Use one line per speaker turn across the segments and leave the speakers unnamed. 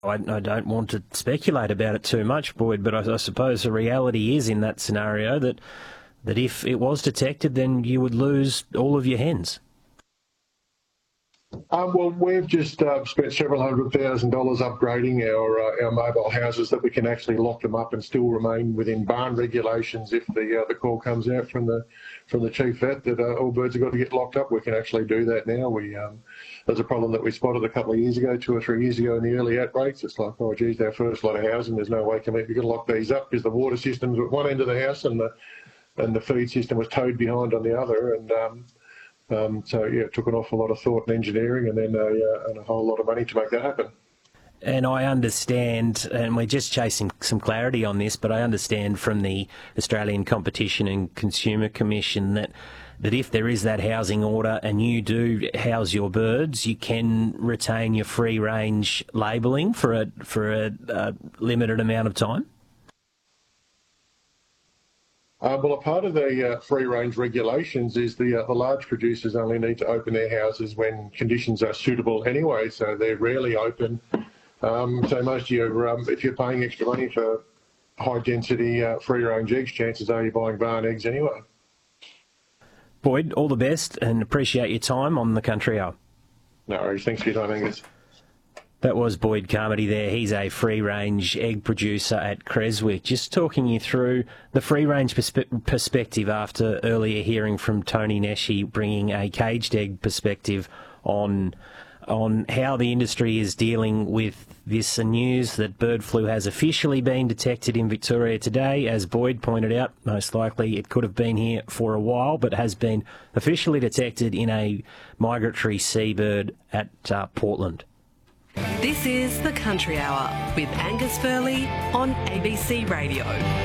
I don't want to speculate about it too much, Boyd, but I suppose the reality is in that scenario that if it was detected, then you would lose all of your hens.
Well, we've just spent several $100,000 upgrading our mobile houses that we can actually lock them up and still remain within barn regulations. If the call comes out from the chief vet that all birds have got to get locked up, we can actually do that now. There's a problem that we spotted a couple of years ago, 2 or 3 years ago in the early outbreaks. It's like, oh geez, our first lot of housing, there's no way you've got to lock these up because the water system's at one end of the house and the feed system was towed behind on the other. So it took an awful lot of thought and engineering and then a whole lot of money to make that happen.
And I understand, and we're just chasing some clarity on this, but I understand from the Australian Competition and Consumer Commission that if there is that housing order and you do house your birds, you can retain your free-range labelling for a limited amount of time?
Well, a part of the free-range regulations is the large producers only need to open their houses when conditions are suitable anyway, so they're rarely open. So most of you, if you're paying extra money for high-density free-range eggs, chances are you're buying barn eggs anyway.
Boyd, all the best and appreciate your time on the Country Hour.
No worries. Thanks for your time, Angus.
That was Boyd Carmody there. He's a free-range egg producer at Creswick. Just talking you through the free-range perspective after earlier hearing from Tony Nesci bringing a caged egg perspective on how the industry is dealing with this news that bird flu has officially been detected in Victoria today. As Boyd pointed out, most likely it could have been here for a while, but has been officially detected in a migratory seabird at Portland.
This is The Country Hour with Angus Furley on ABC Radio.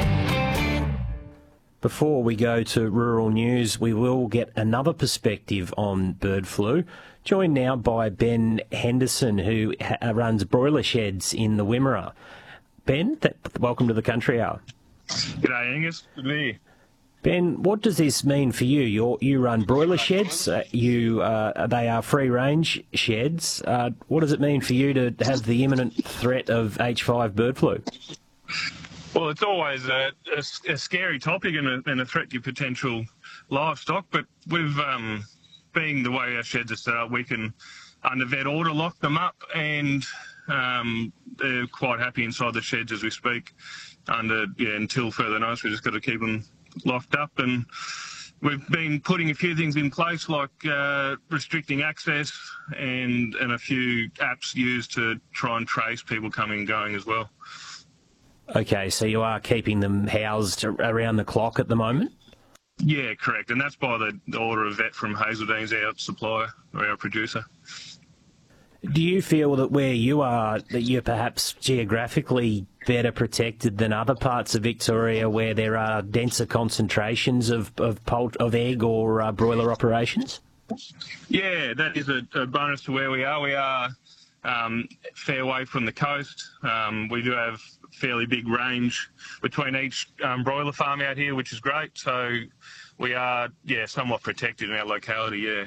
Before we go to rural news, we will get another perspective on bird flu. Joined now by Ben Henderson, who runs broiler sheds in the Wimmera. Ben, welcome to The Country Hour.
G'day, Angus. Good to be here.
Ben, what does this mean for you? You run broiler sheds. They are free-range sheds. What does it mean for you to have the imminent threat of H5 bird flu?
Well, it's always a scary topic and a threat to potential livestock. But with being the way our sheds are set up, we can, under vet order, lock them up, and they're quite happy inside the sheds as we speak. Until further notice, we've just got to keep them locked up, and we've been putting a few things in place like restricting access and a few apps used to try and trace people coming and going as well.
Okay, so you are keeping them housed around the clock at the moment?
Yeah, correct, and that's by the order of vet from Hazeldene's, our supplier or our producer.
Do you feel that where you are, that you're perhaps geographically better protected than other parts of Victoria where there are denser concentrations of egg or broiler operations?
Yeah, that is a bonus to where we are. We are fair way from the coast. We do have fairly big range between each broiler farm out here, which is great. So we are, somewhat protected in our locality, yeah.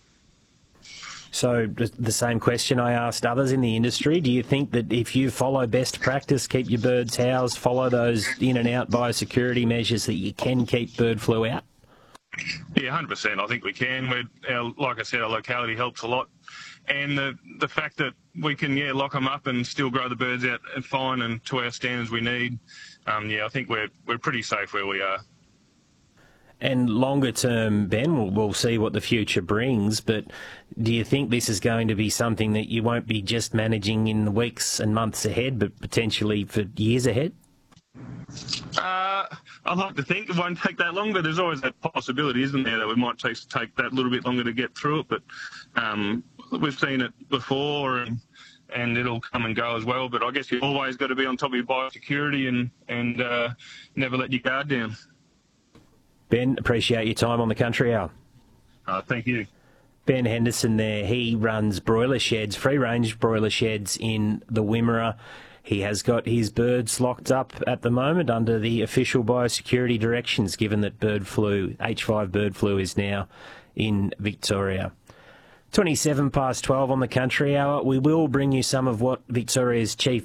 So the same question I asked others in the industry, do you think that if you follow best practice, keep your birds housed, follow those in and out biosecurity measures, that you can keep bird flu out?
Yeah, 100%. I think we can. Like I said, our locality helps a lot. And the fact that we can, lock them up and still grow the birds out fine and to our standards we need, I think we're pretty safe where we are.
And longer term, Ben, we'll see what the future brings, but do you think this is going to be something that you won't be just managing in the weeks and months ahead, but potentially for years ahead?
I'd like to think it won't take that long, but there's always that possibility, isn't there, that we might take that little bit longer to get through it. But we've seen it before, and it'll come and go as well. But I guess you've always got to be on top of your biosecurity and never let your guard down.
Ben, appreciate your time on the Country Hour.
Thank you.
Ben Henderson there. He runs broiler sheds, free-range broiler sheds in the Wimmera. He has got his birds locked up at the moment under the official biosecurity directions, given that H5 bird flu is now in Victoria. 12 on the Country Hour. We will bring you some of what Victoria's Chief